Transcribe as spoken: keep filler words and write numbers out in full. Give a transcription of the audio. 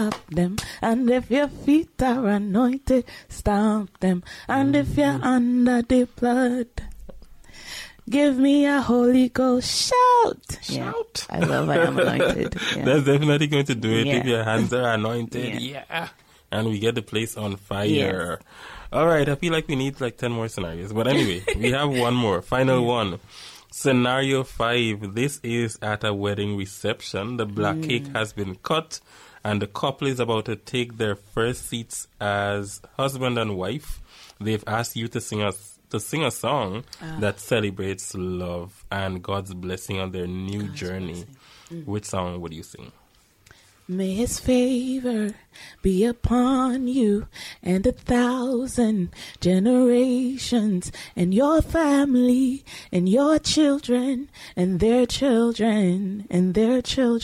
them. And if your feet are anointed, stomp them. And if you're under the blood, give me a Holy Ghost shout. Shout. Yeah, I love I am anointed. Yeah. That's definitely going to do it Yeah. if your hands are anointed. Yeah. Yeah. And we get the place on fire. Yes. All right. I feel like we need like ten more scenarios. But anyway, we have one more. Final one. Scenario five. This is at a wedding reception. The black Mm. cake has been cut and the couple is about to take their first seats as husband and wife. They've asked you to sing us to sing a song Ah. that celebrates love and God's blessing on their new God's journey. blessing. Which song would you sing? May his favor be upon you and a thousand generations and your family and your children and their children and their children.